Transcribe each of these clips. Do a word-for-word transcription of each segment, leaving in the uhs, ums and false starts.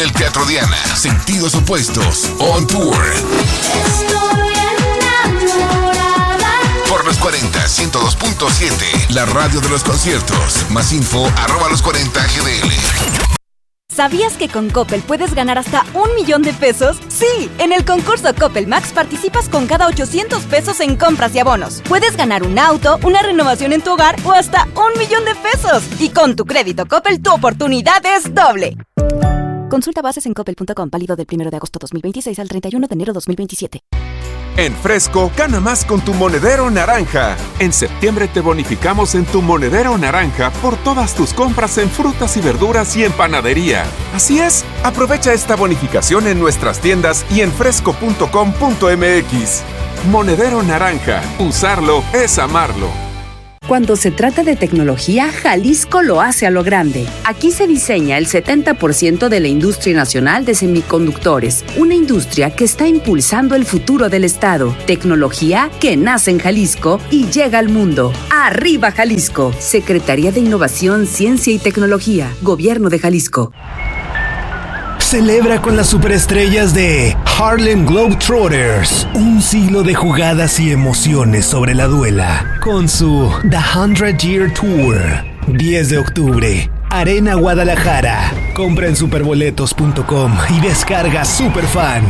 el Teatro Diana. Sentidos opuestos. On Tour. Estoy enamorada. Por los cuarenta, ciento dos punto siete. La radio de los conciertos. Más info, arroba los cuarenta G D L. ¿Sabías que con Coppel puedes ganar hasta un millón de pesos? ¡Sí! En el concurso Coppel Max participas con cada ochocientos pesos en compras y abonos. Puedes ganar un auto, una renovación en tu hogar o hasta un millón de pesos. Y con tu crédito Coppel, tu oportunidad es doble. Consulta bases en coppel punto com, válido del primero de agosto dos mil veintiséis al treinta y uno de enero dos mil veintisiete. En Fresco, gana más con tu monedero naranja. En septiembre te bonificamos en tu monedero naranja por todas tus compras en frutas y verduras y en panadería. Así es, aprovecha esta bonificación en nuestras tiendas y en fresco punto com punto m x. Monedero naranja, usarlo es amarlo. Cuando se trata de tecnología, Jalisco lo hace a lo grande. Aquí se diseña el setenta por ciento de la industria nacional de semiconductores, una industria que está impulsando el futuro del estado. Tecnología que nace en Jalisco y llega al mundo. ¡Arriba Jalisco! Secretaría de Innovación, Ciencia y Tecnología, Gobierno de Jalisco. Celebra con las superestrellas de Harlem Globetrotters un siglo de jugadas y emociones sobre la duela con su The Hundred Year Tour. diez de octubre, Arena Guadalajara. Compra en superboletos punto com y descarga Superfan.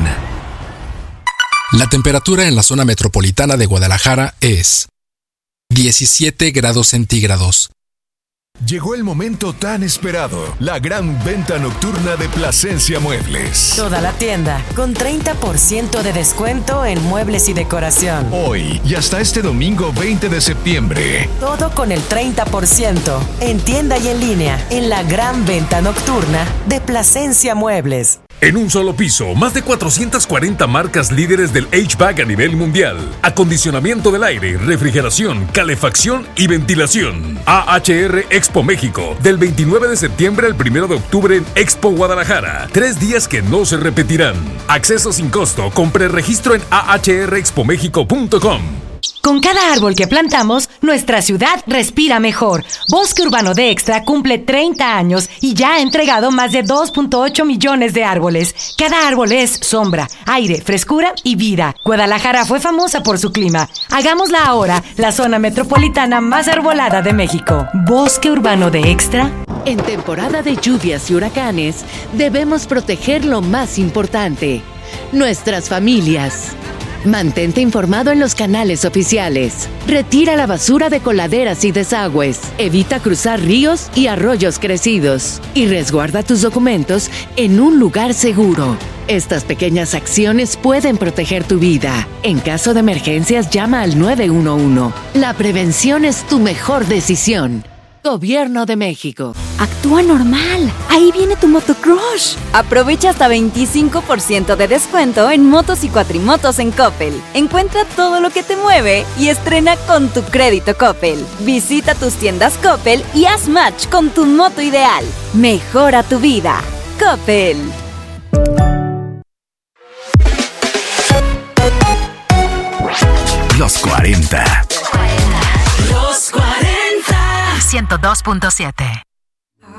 La temperatura en la zona metropolitana de Guadalajara es diecisiete grados centígrados. Llegó el momento tan esperado, la gran venta nocturna de Plasencia Muebles. Toda la tienda con treinta por ciento de descuento en muebles y decoración. Hoy y hasta este domingo veinte de septiembre. Todo con el treinta por ciento en tienda y en línea en la gran venta nocturna de Plasencia Muebles. En un solo piso, más de cuatrocientas cuarenta marcas líderes del H V A C a nivel mundial. Acondicionamiento del aire, refrigeración, calefacción y ventilación. A H R Expo México, del veintinueve de septiembre al primero de octubre en Expo Guadalajara. Tres días que no se repetirán. Acceso sin costo, con preregistro en a h r expo mexico punto com. Con cada árbol que plantamos, nuestra ciudad respira mejor. Bosque Urbano de Extra cumple treinta años y ya ha entregado más de dos punto ocho millones de árboles. Cada árbol es sombra, aire, frescura y vida. Guadalajara fue famosa por su clima. Hagámosla ahora la zona metropolitana más arbolada de México. Bosque Urbano de Extra. En temporada de lluvias y huracanes, debemos proteger lo más importante: nuestras familias. Mantente informado en los canales oficiales. Retira la basura de coladeras y desagües. Evita cruzar ríos y arroyos crecidos. Y resguarda tus documentos en un lugar seguro. Estas pequeñas acciones pueden proteger tu vida. En caso de emergencias, llama al nueve uno uno. La prevención es tu mejor decisión. Gobierno de México. Actúa normal. Ahí viene tu motocrush. Aprovecha hasta veinticinco por ciento de descuento en motos y cuatrimotos en Coppel. Encuentra todo lo que te mueve y estrena con tu crédito Coppel. Visita tus tiendas Coppel y haz match con tu moto ideal. Mejora tu vida. Coppel. Los cuarenta. Los cuarenta. ciento dos punto siete.